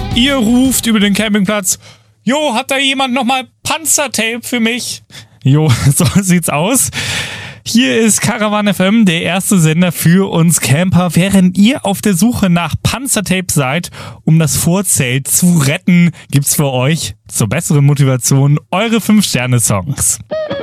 Ihr ruft über den Campingplatz: Jo, hat da jemand nochmal Panzertape für mich? Jo, so sieht's aus. Hier ist Caravan FM, der erste Sender für uns Camper. Während ihr auf der Suche nach Panzertape seid, um das Vorzelt zu retten, gibt's für euch zur besseren Motivation eure 5-Sterne-Songs.